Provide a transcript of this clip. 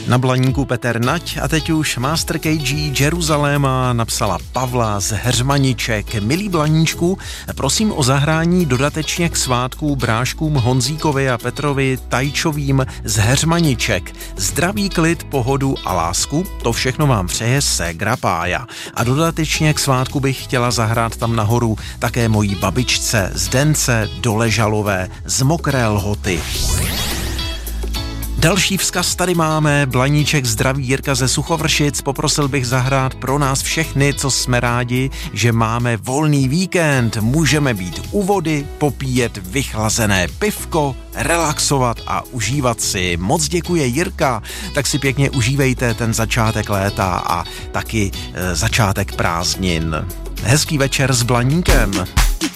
Na Blaníku Petr Nať a teď už Master KG Jeruzaléma napsala Pavla z Heřmaniček. Milí Blaníčku, prosím o zahrání dodatečně k svátku bráškům Honzíkovi a Petrovi Tajčovým z Heřmaniček. Zdraví, klid, pohodu a lásku, to všechno vám přeje ségra Pája. A dodatečně k svátku bych chtěla zahrát tam nahoru také mojí babičce Zdence Doležalové z Mokré Lhoty. Další vzkaz tady máme, Blaníček zdraví Jirka ze Suchovršic, poprosil bych zahrát pro nás všechny, co jsme rádi, že máme volný víkend, můžeme být u vody, popíjet vychlazené pivko, relaxovat a užívat si. Moc děkuje Jirka, tak si pěkně užívejte ten začátek léta a taky začátek prázdnin. Hezký večer s Blaníkem.